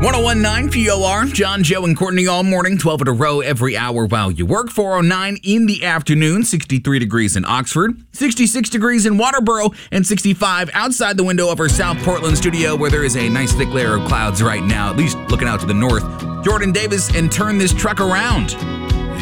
1019 POR, John, Joe, and Courtney all morning, 12 in a row every hour while you work. 409 in the afternoon, 63 degrees in Oxford, 66 degrees in Waterboro, and 65 outside the window of our South Portland studio where there is a nice thick layer of clouds right now, at least looking out to the north. Jordan Davis and Turn This Truck Around.